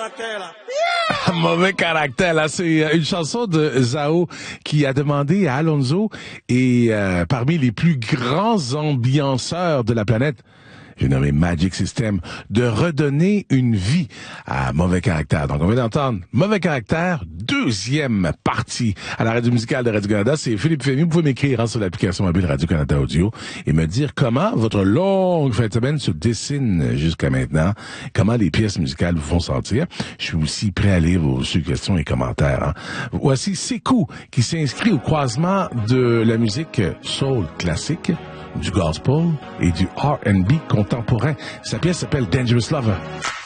Mauvais caractère, là, c'est une chanson de Zao qui a demandé à Alonso et parmi les plus grands ambianceurs de la planète, j'ai nommé Magic System, de redonner une vie à Mauvais Caractère. Donc, on vient d'entendre Mauvais Caractère, deuxième partie à la radio musicale de Radio-Canada. C'est Philippe Fémy. Vous pouvez m'écrire sur l'application mobile Radio-Canada Audio et me dire comment votre longue fin de semaine se dessine jusqu'à maintenant, comment les pièces musicales vous font sentir. Je suis aussi prêt à lire vos suggestions et commentaires. Hein. Voici Sekou qui s'inscrit au croisement de la musique soul classique, du gospel et du R&B contemporain. Sa pièce s'appelle Dangerous Lover.